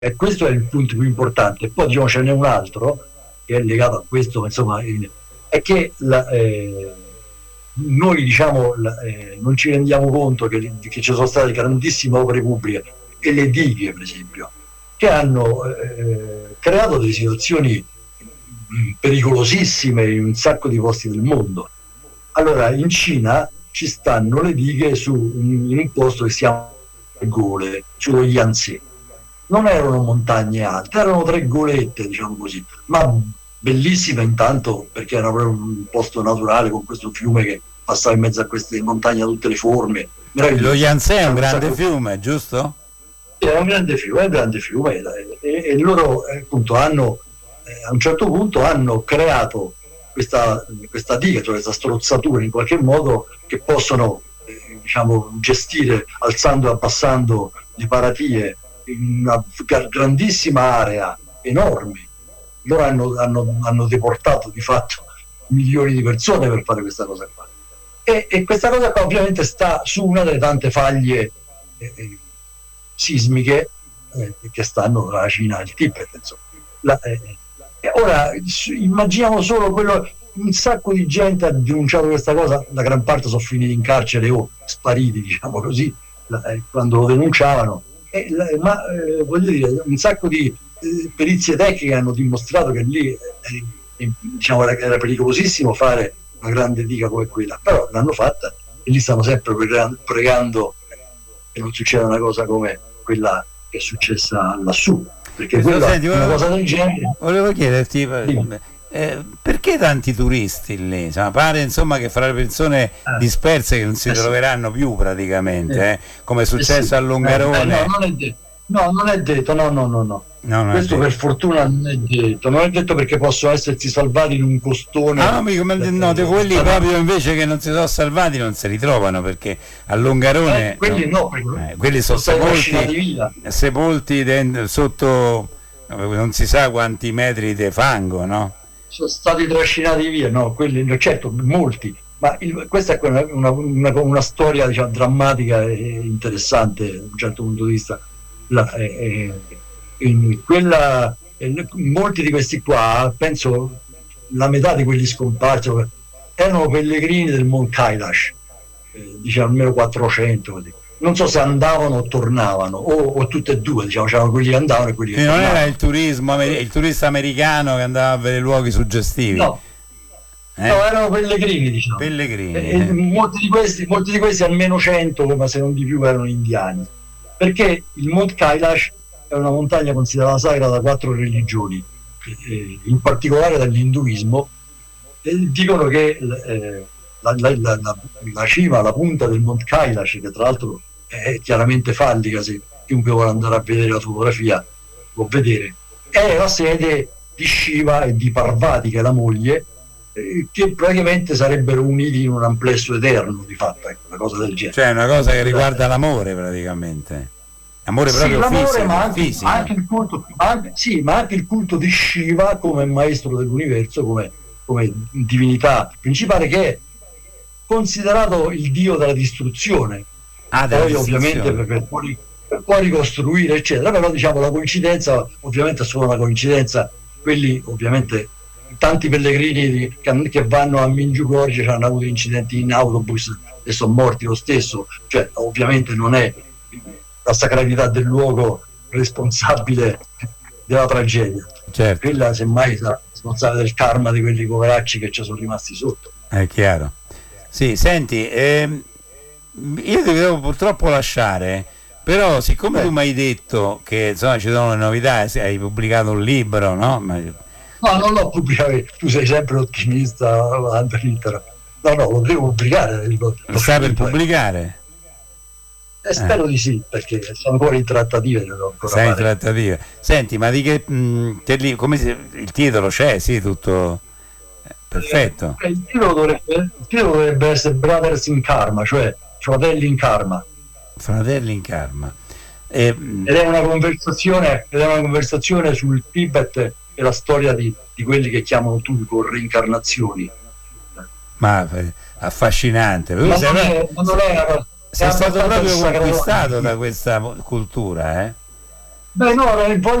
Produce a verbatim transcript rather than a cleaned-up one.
E questo è il punto più importante. Poi diciamo ce n'è un altro che è legato a questo, insomma, è che la, eh, noi diciamo la, eh, non ci rendiamo conto che, che ci sono state grandissime opere pubbliche e le dighe, per esempio, che hanno eh, creato delle situazioni pericolosissime in un sacco di posti del mondo. Allora, in Cina ci stanno le dighe su, in un posto che si chiama Gole, sullo Yangtze. Non erano montagne alte, erano tre golette, diciamo così, ma bellissime intanto perché era proprio un posto naturale con questo fiume che passava in mezzo a queste montagne a tutte le forme. Lo Yangtze è un grande un fiume, giusto? È un grande fiume, è un grande fiume e, e loro appunto hanno eh, a un certo punto hanno creato questa, questa diga, cioè questa strozzatura in qualche modo che possono eh, diciamo gestire alzando e abbassando le paratie in una grandissima area, enorme. Loro hanno, hanno, hanno deportato di fatto milioni di persone per fare questa cosa qua. E, e questa cosa qua ovviamente sta su una delle tante faglie eh, eh, sismiche eh, che stanno tra la Cina e il Tibet. Insomma. La, eh, ora immaginiamo solo quello, un sacco di gente ha denunciato questa cosa, la gran parte sono finiti in carcere o spariti, diciamo così, la, eh, quando lo denunciavano. Eh, la, ma eh, voglio dire, un sacco di eh, perizie tecniche hanno dimostrato che lì eh, eh, diciamo, era, era pericolosissimo fare una grande diga come quella, però l'hanno fatta e lì stanno sempre pregando, pregando che non succeda una cosa come quella che è successa lassù, perché quella senti, una volevo, cosa del genere. Volevo chiederti eh, perché tanti turisti lì? Insomma, pare insomma che fra le persone eh. disperse che non si eh troveranno sì. più praticamente, eh. Eh, come è successo eh sì. a Longarone. Eh, no, non è detto, no, non è detto, no, no, no, no. No, questo per fortuna non è detto, non è detto perché possono essersi salvati in un costone. Ah, amico, ma no, di quelli eh, proprio invece che non si sono salvati non si ritrovano, perché a Longarone eh, quelli no, no eh, quelli sono sepolti, sepolti dentro, sotto non si sa quanti metri di fango, no? Sono stati trascinati via, no, quelli, certo, molti, ma il, questa è una, una, una, una storia diciamo, drammatica e interessante da un certo punto di vista. La, eh, in quella, in molti di questi qua, penso la metà di quelli scomparsi erano pellegrini del Mount Kailash, eh, diciamo almeno quattrocento così. Non so se andavano o tornavano o, o tutte e due, diciamo c'erano quelli che andavano e quelli che non tornavano. Era il turismo il turista americano che andava a vedere luoghi suggestivi, no, eh? no erano pellegrini, diciamo pellegrini e, e molti di questi molti di questi almeno cento, ma se non di più, erano indiani, perché il Mount Kailash è una montagna considerata sacra da quattro religioni, eh, in particolare dall'induismo, e dicono che eh, la, la, la, la, la cima, la punta del Mount Kailash, che tra l'altro è chiaramente fallica, se chiunque vuole andare a vedere la fotografia può vedere, è la sede di Shiva e di Parvati, che è la moglie, eh, che praticamente sarebbero uniti in un amplesso eterno, di fatto, ecco, una cosa del genere. Cioè una cosa che riguarda l'amore praticamente. Amore proprio sì, l'amore, fisico, ma anche, fisico. anche il culto, ma anche, sì, ma anche il culto di Shiva come maestro dell'universo, come, come divinità principale, che è considerato il dio della distruzione. Ah, poi ovviamente per, per, per poi ricostruire eccetera, però diciamo la coincidenza ovviamente è solo una coincidenza. Quelli ovviamente tanti pellegrini che, che vanno a Minju Gorge hanno avuto incidenti in autobus e sono morti lo stesso, cioè ovviamente non è la sacralità del luogo responsabile della tragedia, certo. Quella semmai sarà responsabile del karma di quelli poveracci che ci sono rimasti sotto. È chiaro. Sì, senti, ehm, io ti devo purtroppo lasciare, però siccome eh. tu mi hai detto che insomma ci sono le novità, hai pubblicato un libro, no? Ma... no, non l'ho pubblicato, tu sei sempre ottimista, no, no, lo devo pubblicare. Lo, lo stai per pubblicare? Eh, spero eh. di sì, perché sono ancora in trattative. Sei in trattative. Senti, ma di che mh, te, come si, il titolo c'è? Sì, tutto eh, perfetto. Eh, il, titolo dovrebbe, il titolo dovrebbe essere Brothers in Karma, cioè fratelli in karma. Fratelli in karma. E, ed è una conversazione, ed è una conversazione sul Tibet e la storia di, di quelli che chiamano turco reincarnazioni. Ma eh, affascinante. Ma non è, non è una, sei stato proprio conquistato da questa cultura, eh? Beh, no, ora voglio